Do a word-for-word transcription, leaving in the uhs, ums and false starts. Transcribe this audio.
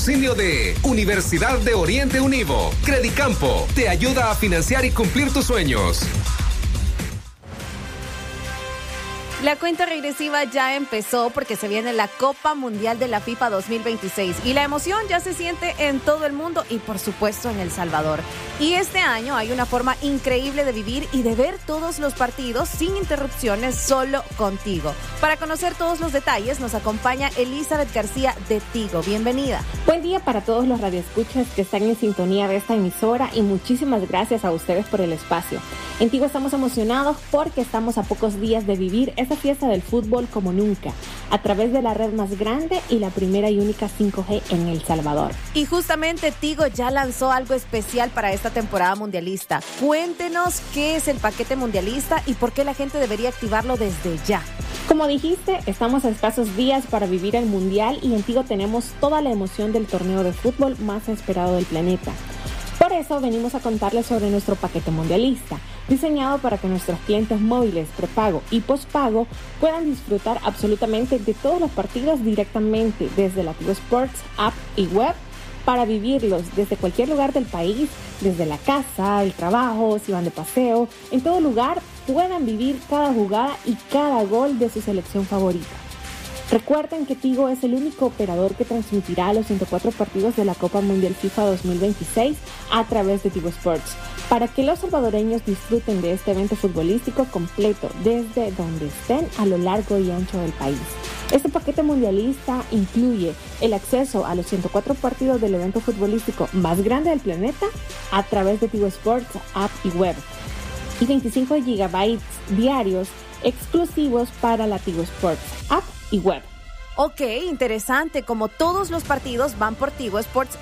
Patrocinio de Universidad de Oriente Univo. Credicampo te ayuda a financiar y cumplir tus sueños. La cuenta regresiva ya empezó porque se viene la Copa Mundial de la FIFA dos mil veintiséis y la emoción ya se siente en todo el mundo y por supuesto en El Salvador. Y este año hay una forma increíble de vivir y de ver todos los partidos sin interrupciones, solo contigo. Para conocer todos los detalles nos acompaña Elizabeth García de Tigo. Bienvenida. Buen día para todos los radioescuchas que están en sintonía de esta emisora y muchísimas gracias a ustedes por el espacio. En Tigo estamos emocionados porque estamos a pocos días de vivir esta fiesta del fútbol como nunca, a través de la red más grande y la primera y única cinco G en El Salvador. Y justamente Tigo ya lanzó algo especial para esta temporada mundialista. Cuéntenos qué es el paquete mundialista y por qué la gente debería activarlo desde ya. Como dijiste, estamos a escasos días para vivir el mundial y en Tigo tenemos toda la emoción del torneo de fútbol más esperado del planeta. Por eso venimos a contarles sobre nuestro paquete mundialista, diseñado para que nuestros clientes móviles, prepago y postpago puedan disfrutar absolutamente de todos los partidos directamente desde la Tigo Sports, app y web, para vivirlos desde cualquier lugar del país, desde la casa, el trabajo, si van de paseo, en todo lugar puedan vivir cada jugada y cada gol de su selección favorita. Recuerden que Tigo es el único operador que transmitirá los ciento cuatro partidos de la Copa Mundial FIFA dos mil veintiséis a través de Tigo Sports, para que los salvadoreños disfruten de este evento futbolístico completo desde donde estén a lo largo y ancho del país. Este paquete mundialista incluye el acceso a los ciento cuatro partidos del evento futbolístico más grande del planeta a través de Tigo Sports, app y web, y veinticinco gigabytes diarios exclusivos para la Tigo Sports, app y web. Ok, interesante. Como todos los partidos van por Tigo Sports